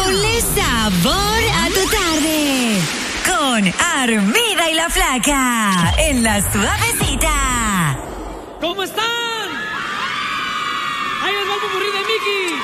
Ponle sabor a tu tarde. Con Armida y la Flaca. En La Suavecita. ¿Cómo están? Ahí les va el popurrí de Mickey.